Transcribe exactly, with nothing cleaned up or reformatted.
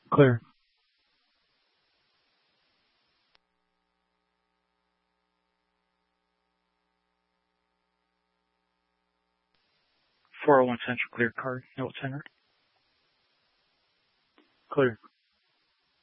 Clear. four oh one Central clear card. Notes entered. Clear.